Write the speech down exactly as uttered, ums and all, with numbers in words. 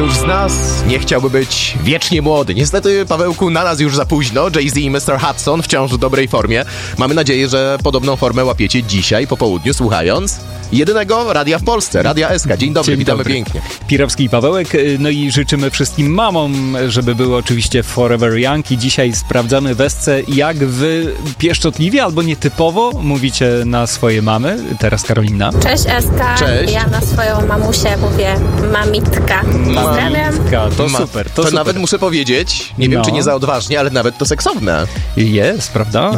Któż z nas nie chciałby być wiecznie młody? Niestety, Pawełku, na nas już za późno. Jay-Z i mister Hudson wciąż w dobrej formie. Mamy nadzieję, że podobną formę łapiecie dzisiaj po południu, słuchając jedynego radia w Polsce, Radia S K. Dzień dobry, Dzień witamy dobry. pięknie. Pirowski i Pawełek, no i życzymy wszystkim mamom, żeby były oczywiście forever young i dzisiaj sprawdzamy w Esce, jak wy pieszczotliwie albo nietypowo mówicie na swoje mamy. Teraz Karolina. Cześć Eska, Cześć. ja na swoją mamusię mówię mamitka. Pozdrawiam. Mamitka, to Ma- super, to, To super. nawet muszę powiedzieć, nie wiem No. czy nie za odważnie, ale nawet to seksowne. Jest, prawda?